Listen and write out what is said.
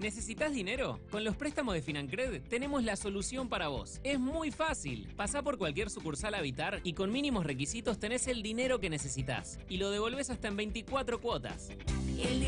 ¿Necesitas dinero? Con los préstamos de Financred tenemos la solución para vos. Es muy fácil. Pasá por cualquier sucursal Habitar y con mínimos requisitos tenés el dinero que necesitas. Y lo devolvés hasta en 24 cuotas.